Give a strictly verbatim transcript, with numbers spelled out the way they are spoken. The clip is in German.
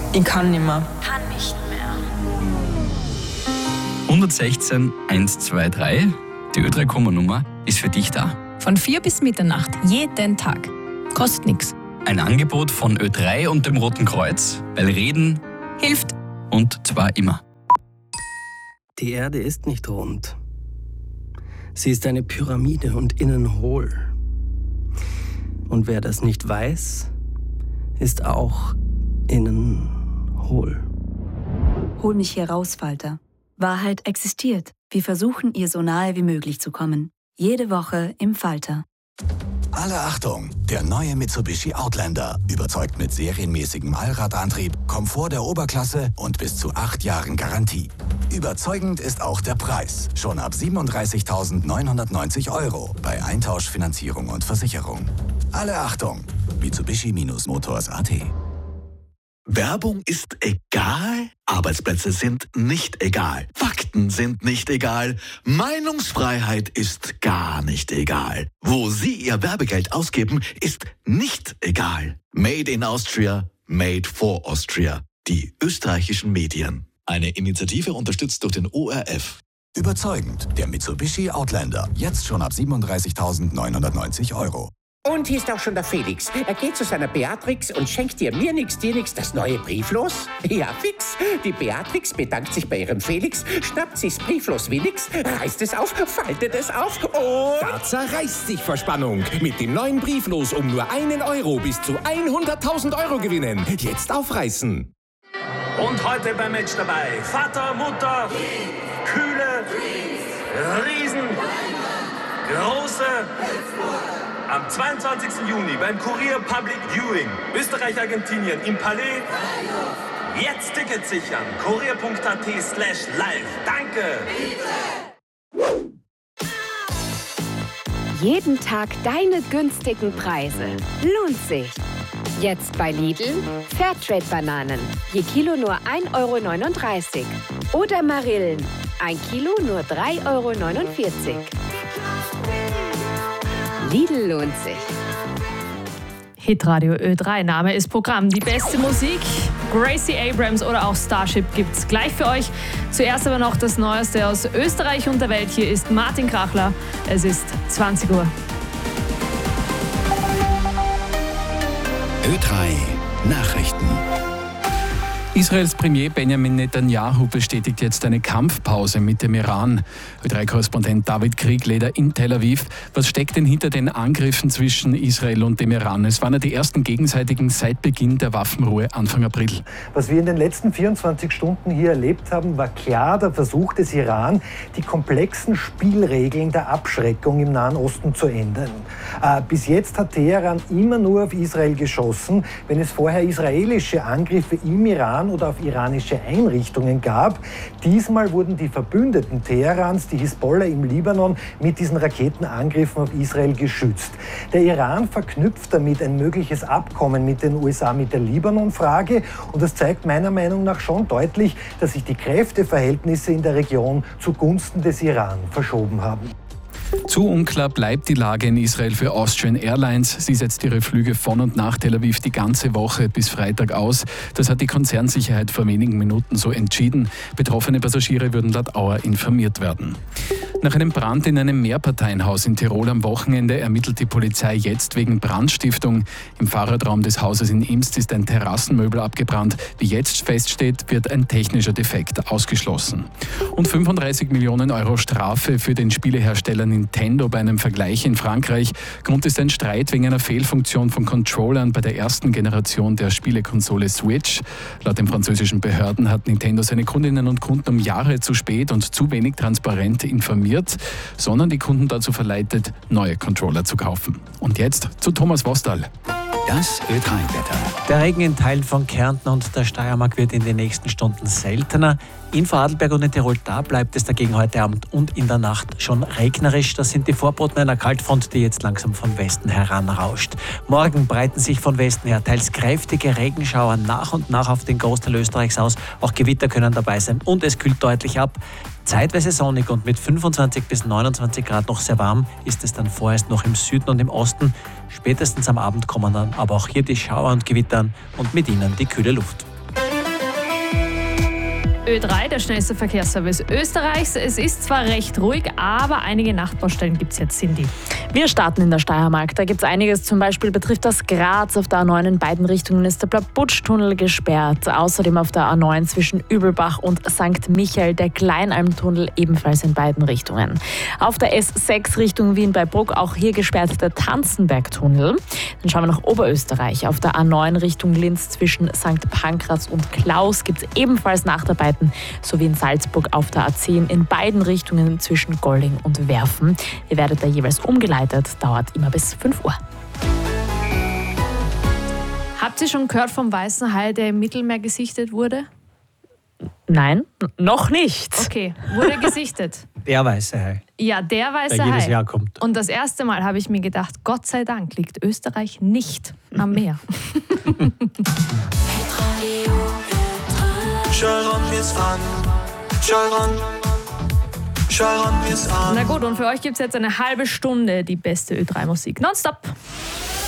Ich kann nicht mehr. Kann nicht mehr. hundertsechzehn hundertzweiundzwanzig, die Ö drei Komma-Nummer, ist für dich da. Von vier bis Mitternacht, jeden Tag. Kostet nichts. Ein Angebot von Ö drei und dem Roten Kreuz, weil Reden Hilft. und zwar immer. Die Erde ist nicht rund. Sie ist eine Pyramide und innen hohl. Und wer das nicht weiß, ist auch innen hohl. Hol mich hier raus, Falter. Wahrheit existiert. Wir versuchen, ihr so nahe wie möglich zu kommen. Jede Woche im Falter. Alle Achtung! Der neue Mitsubishi Outlander überzeugt mit serienmäßigem Allradantrieb, Komfort der Oberklasse und bis zu acht Jahren Garantie. Überzeugend ist auch der Preis. Schon ab siebenunddreißigtausendneunhundertneunzig Euro bei Eintausch, Finanzierung und Versicherung. Alle Achtung! Mitsubishi-Motors Punkt A T. Werbung ist egal, Arbeitsplätze sind nicht egal, Fakten sind nicht egal, Meinungsfreiheit ist gar nicht egal. Wo Sie Ihr Werbegeld ausgeben, ist nicht egal. Made in Austria, made for Austria. Die österreichischen Medien. Eine Initiative unterstützt durch den O R F. Überzeugend, der Mitsubishi Outlander. Jetzt schon ab siebenunddreißigtausendneunhundertneunzig Euro. Und hier ist auch schon der Felix. Er geht zu seiner Beatrix und schenkt ihr mir nix, dir nix das neue Brieflos. Ja, fix. Die Beatrix bedankt sich bei ihrem Felix, schnappt sich's Brieflos wie nix, reißt es auf, faltet es auf und... Da zerreißt sich vor Spannung. Mit dem neuen Brieflos um nur einen Euro bis zu hunderttausend Euro gewinnen. Jetzt aufreißen. Und heute beim Match dabei Vater, Mutter, Kühle, Riesen, Große... Am zweiundzwanzigsten Juni beim Kurier Public Viewing Österreich-Argentinien im Palais. Jetzt Tickets sichern. kurier punkt a t slash live. Danke. Jeden Tag deine günstigen Preise. Lohnt sich. Jetzt bei Lidl Fairtrade-Bananen. Je Kilo nur ein Euro neununddreißig. Oder Marillen. Ein Kilo nur drei Euro neunundvierzig. Lidl lohnt sich. Hitradio Ö drei, Name ist Programm. Die beste Musik, Gracie Abrams oder auch Starship gibt's gleich für euch. Zuerst aber noch das Neueste aus Österreich und der Welt. Hier ist Martin Krachler. Es ist zwanzig Uhr. Ö drei Nachrichten. Israels Premier Benjamin Netanyahu bestätigt jetzt eine Kampfpause mit dem Iran. Ö drei Korrespondent David Kriegleder in Tel Aviv. Was steckt denn hinter den Angriffen zwischen Israel und dem Iran? Es waren ja die ersten gegenseitigen seit Beginn der Waffenruhe Anfang April. Was wir in den letzten vierundzwanzig Stunden hier erlebt haben, war klar der Versuch des Iran, die komplexen Spielregeln der Abschreckung im Nahen Osten zu ändern. Äh, bis jetzt hat Teheran immer nur auf Israel geschossen, wenn es vorher israelische Angriffe im Iran oder auf iranische Einrichtungen gab. Diesmal wurden die Verbündeten Teherans, die Hisbollah im Libanon, mit diesen Raketenangriffen auf Israel geschützt. Der Iran verknüpft damit ein mögliches Abkommen mit den U S A mit der Libanon-Frage und das zeigt meiner Meinung nach schon deutlich, dass sich die Kräfteverhältnisse in der Region zugunsten des Iran verschoben haben. Zu unklar bleibt die Lage in Israel für Austrian Airlines. Sie setzt ihre Flüge von und nach Tel Aviv die ganze Woche bis Freitag aus. Das hat die Konzernsicherheit vor wenigen Minuten so entschieden. Betroffene Passagiere würden laut Auer informiert werden. Nach einem Brand in einem Mehrparteienhaus in Tirol am Wochenende ermittelt die Polizei jetzt wegen Brandstiftung. Im Fahrradraum des Hauses in Imst ist ein Terrassenmöbel abgebrannt. Wie jetzt feststeht, wird ein technischer Defekt ausgeschlossen. Und fünfunddreißig Millionen Euro Strafe für den Spielehersteller Nintendo bei einem Vergleich in Frankreich. Grund ist ein Streit wegen einer Fehlfunktion von Controllern bei der ersten Generation der Spielekonsole Switch. Laut den französischen Behörden hat Nintendo seine Kundinnen und Kunden um Jahre zu spät und zu wenig transparent informiert, sondern die Kunden dazu verleitet, neue Controller zu kaufen. Und jetzt zu Thomas Wostal. Das Ö drei Wetter. Der Regen in Teilen von Kärnten und der Steiermark wird in den nächsten Stunden seltener. In Vorarlberg und in Tirol, da bleibt es dagegen heute Abend und in der Nacht schon regnerisch. Das sind die Vorboten einer Kaltfront, die jetzt langsam von Westen heranrauscht. Morgen breiten sich von Westen her teils kräftige Regenschauer nach und nach auf den Großteil Österreichs aus. Auch Gewitter können dabei sein und es kühlt deutlich ab. Zeitweise sonnig und mit fünfundzwanzig bis neunundzwanzig Grad noch sehr warm ist es dann vorerst noch im Süden und im Osten. Spätestens am Abend kommen dann aber auch hier die Schauer und Gewitter an und mit ihnen die kühle Luft. Ö drei, der schnellste Verkehrsservice Österreichs. Es ist zwar recht ruhig, aber einige Nachtbaustellen gibt es jetzt, Cindy. Wir starten in der Steiermark. Da gibt es einiges. Zum Beispiel betrifft das Graz. Auf der A neun in beiden Richtungen ist der Blabutsch-Tunnel gesperrt. Außerdem auf der A neun zwischen Übelbach und Sankt Michael der Kleinalm-Tunnel ebenfalls in beiden Richtungen. Auf der S sechs Richtung Wien bei Bruck auch hier gesperrt der Tanzenberg-Tunnel. Dann schauen wir nach Oberösterreich. Auf der A neun Richtung Linz zwischen Sankt Pankraz und Klaus gibt es ebenfalls Nachtarbeiten, sowie in Salzburg auf der A zehn in beiden Richtungen zwischen Golling und Werfen. Ihr werdet da jeweils umgeleitet, dauert immer bis fünf Uhr. Habt ihr schon gehört vom weißen Hai, der im Mittelmeer gesichtet wurde? Nein, noch nicht. Okay, wurde gesichtet. Der weiße Hai. Ja, der weiße Der Hai. jedes Jahr kommt. Und das erste Mal habe ich mir gedacht, Gott sei Dank liegt Österreich nicht am Meer. Na gut, und für euch gibt es jetzt eine halbe Stunde die beste Ö drei Musik. Nonstop.